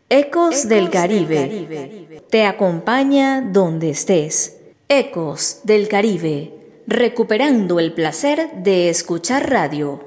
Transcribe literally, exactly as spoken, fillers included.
Ecos del Caribe. Te acompaña donde estés. Ecos del Caribe. Recuperando el placer de escuchar radio.